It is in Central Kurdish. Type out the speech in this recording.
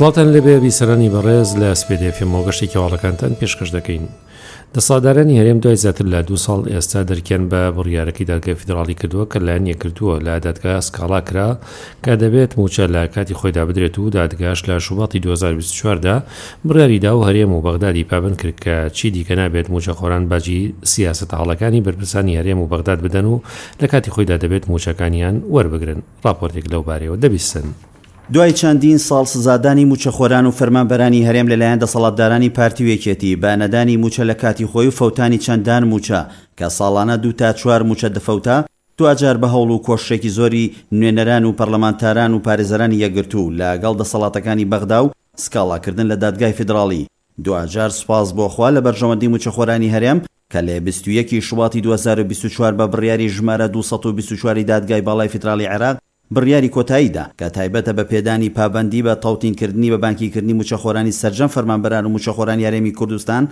سڵاتان لەبێ بیسەرانی بەڕێز لە سپێدێفی مۆگەشتی کێواڵەکانتان پێشکەش دەکەین. دەسەڵاتدارانی هەرێم دوای زیاتر لە 2 ساڵ ئێستا دەرکێن بە بڕیارەکەی دادگای فیدراڵی کردووە کە لایەن یەکردووە لە دادگا سکاڵا کرا کە دەبێت موچە لە کاتی خۆیدا بدرێت و دادگاش لە شوباتی 2024دا بڕیاریدا و هەرێم و بەغدادی پابند کرد کە چی دیکە نابێت موچەخۆران باجی سیاسەتەحاڵەکانی بەرپرسانی هەرێم و بەغداد بدەن و لە کاتی خۆیدا دەبێت موچەکانیان وەربگرن. راپۆرتێک لەو بارەوە دەبیستن. دوای چەندین ساڵ سزادانی موچەخۆران و فەرمانبەرانی هەرێم لەلایەن دەسەڵاتدارانی پارتی وێکێتی بە نەدانی موچە لە کاتی خۆی و فەوتانی چەندان موچە کە ساڵانە 2 تا 4 موچە دەفەوتە، دوجار بە هەوڵ و کۆشتێکی زۆری نوێنەران و پەرلەمانتاران و پارێزەرانی یەکگرتوو لەگەڵ دەسەڵاتەکانی بەغدا و سکاڵاکردن لە دادگای فیدراڵی. دوجار سوپاس بۆخوا لە بەرژەوەندی موچەخۆرانی هەرێم کە لە 21 شوباتی 2024 بە بڕیاری ژمارە 224 دادگای باڵای فیدراڵی عێراق بڕیاری کۆتاییدا کە تایبەتە بە پێدانی پابەندی بە تەوتینکردنی بە بانکیکردنی موچەخۆرانی سەرجەم فەرمانبەران و موچەخۆرانی هەرێمی کوردستان